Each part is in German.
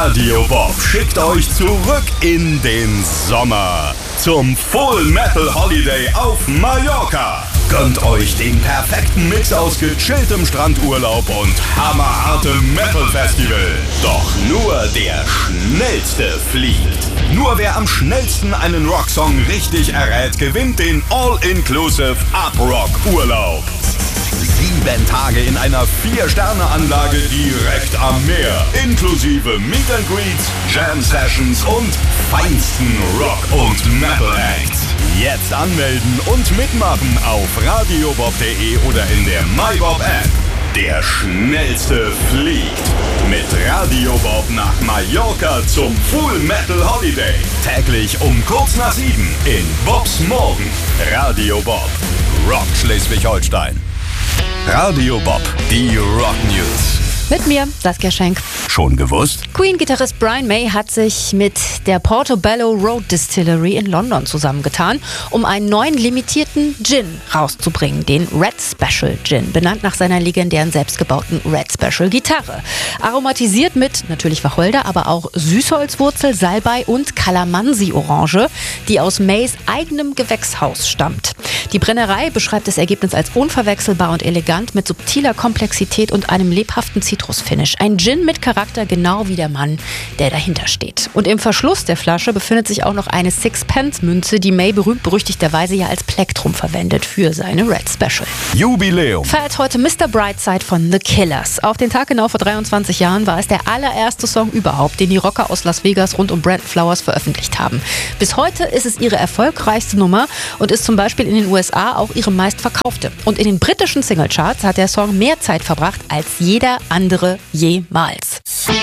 Radio Bob schickt euch zurück in den Sommer zum Full Metal Holiday auf Mallorca. Gönnt euch den perfekten Mix aus gechilltem Strandurlaub und hammerhartem Metal-Festival. Doch nur der Schnellste fliegt. Nur wer am schnellsten einen Rocksong richtig errät, gewinnt den All-Inclusive Up-Rock-Urlaub. 7 Tage in einer 4-Sterne-Anlage direkt am Meer. Inklusive Meet and Greets, Jam-Sessions und feinsten Rock- und Metal-Acts. Jetzt anmelden und mitmachen auf radiobob.de oder in der MyBob-App. Der Schnellste fliegt mit Radio Bob nach Mallorca zum Full Metal Holiday. Täglich um kurz nach 7 in Bobs Morgen. Radio Bob, Rock Schleswig-Holstein. Radio Bob, die Rock News. Mit mir, Saskia Schenk. Schon gewusst? Queen-Gitarrist Brian May hat sich mit der Portobello Road Distillery in London zusammengetan, um einen neuen limitierten Gin rauszubringen, den Red Special Gin, benannt nach seiner legendären selbstgebauten Red Special Gitarre. Aromatisiert mit natürlich Wacholder, aber auch Süßholzwurzel, Salbei und Kalamansi-Orange, die aus Mays eigenem Gewächshaus stammt. Die Brennerei beschreibt das Ergebnis als unverwechselbar und elegant mit subtiler Komplexität und einem lebhaften Zitrusfinish. Ein Gin mit Charakter, genau wie der Mann, der dahinter steht. Und im Verschluss der Flasche befindet sich auch noch eine Sixpence-Münze, die May berühmt-berüchtigterweise ja als Plektrum verwendet für seine Red Special. Jubiläum. Feiert heute Mr. Brightside von The Killers. Auf den Tag genau vor 23 Jahren war es der allererste Song überhaupt, den die Rocker aus Las Vegas rund um Brandon Flowers veröffentlicht haben. Bis heute ist es ihre erfolgreichste Nummer und ist zum Beispiel in den USA auch ihre meistverkaufte. Und in den britischen Singlecharts hat der Song mehr Zeit verbracht als jeder andere jemals.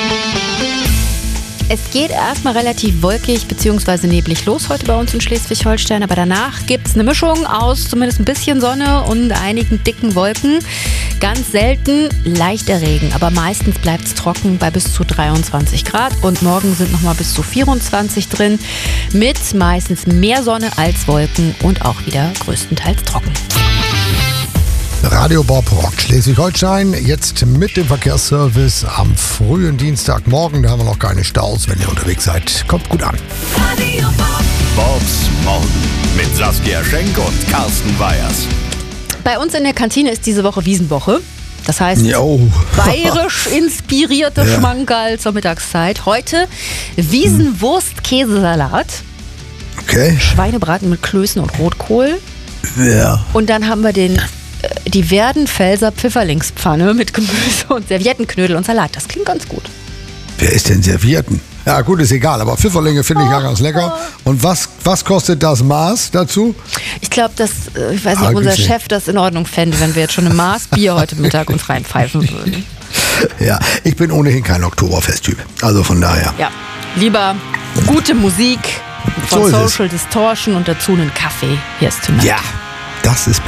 Es geht erstmal relativ wolkig bzw. neblig los heute bei uns in Schleswig-Holstein, aber danach gibt es eine Mischung aus zumindest ein bisschen Sonne und einigen dicken Wolken. Ganz selten leichter Regen, aber meistens bleibt es trocken bei bis zu 23 Grad und morgen sind nochmal bis zu 24 drin mit meistens mehr Sonne als Wolken und auch wieder größtenteils trocken. Radio Bob rockt Schleswig-Holstein, jetzt mit dem Verkehrsservice am frühen Dienstagmorgen. Da haben wir noch keine Staus, wenn ihr unterwegs seid. Kommt gut an. Radio Bob. Bobs Morgen mit Saskia Schenk und Carsten Weyers. Bei uns in der Kantine ist diese Woche Wiesenwoche. Das heißt, bayerisch inspirierte Schmankerl zur Mittagszeit. Heute Wiesenwurst-Käsesalat. Okay. Schweinebraten mit Klößen und Rotkohl. Ja. Und dann haben wir die Werdenfelser Pfifferlingspfanne mit Gemüse und Serviettenknödel und Salat. Das klingt ganz gut. Wer ist denn Servietten? Ja gut, ist egal, aber Pfifferlinge finde ich ja ganz lecker. Und was kostet das Maß dazu? Ich glaube, ich weiß nicht, ob unser Chef das in Ordnung fände, wenn wir jetzt schon ein Maß Bier heute Mittag uns reinpfeifen würden. Ja, ich bin ohnehin kein Oktoberfest-Typ. Also von daher. Ja, lieber gute Musik von So ist Social Distortion und dazu einen Kaffee. Hier ist Tonight. Ja, das ist